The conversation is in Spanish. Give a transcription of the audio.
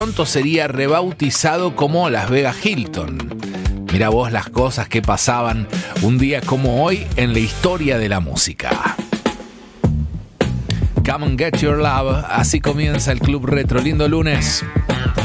pronto sería rebautizado como Las Vegas Hilton. Mirá vos las cosas que pasaban un día como hoy en la historia de la música. Come and Get Your Love, así comienza el Club Retro. Lindo lunes.